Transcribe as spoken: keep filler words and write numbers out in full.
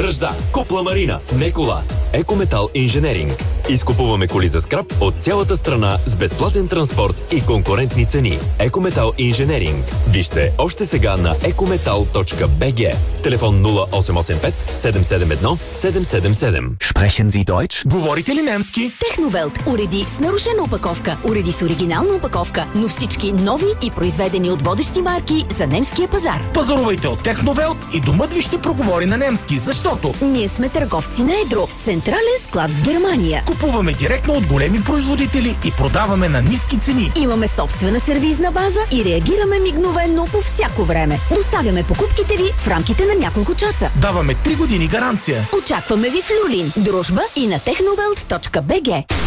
Връжда, Купла Марина, Некола, Екометал Инженеринг. Изкупуваме коли за скрап от цялата страна с безплатен транспорт и конкурентни цени. Екометал Инженеринг. Вижте още сега на екометал точка би джи. Телефон нула осем осем пет седем седем едно седем седем седем. Sprechen Sie Deutsch? Говорите ли немски? Техновелт. Уреди с нарушена опаковка. Уреди с оригинална опаковка, но всички нови и произведени от водещи марки за немския пазар. Пазарувайте от Техновелт и домът ви ще проговори на немски, защото ние сме търговци на едро с централен склад в Германия. Купуваме директно от големи производители и продаваме на ниски цени. Имаме собствена сервизна база и реагираме мигновенно по всяко време. Доставяме покупките ви в рамките на няколко часа. Даваме три години гаранция. Очакваме ви в Люлин, Дружба и на техновелт точка би джи.